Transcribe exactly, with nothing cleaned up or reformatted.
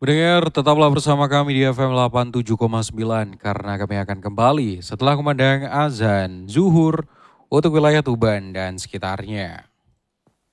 Mendengar, tetaplah bersama kami di F M delapan puluh tujuh koma sembilan karena kami akan kembali setelah kumandang azan zuhur untuk wilayah Tuban dan sekitarnya.